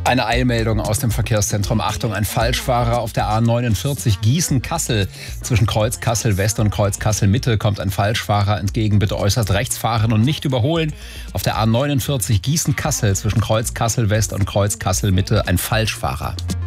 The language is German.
Eine Eilmeldung aus dem Verkehrszentrum. Achtung, ein Falschfahrer auf der A49 Gießen-Kassel. Zwischen Kreuz Kassel-West und Kreuz Kassel-Mitte kommt ein Falschfahrer entgegen. Bitte äußerst rechts fahren und nicht überholen. Auf der A49 Gießen-Kassel zwischen Kreuz Kassel-West und Kreuz Kassel-Mitte ein Falschfahrer.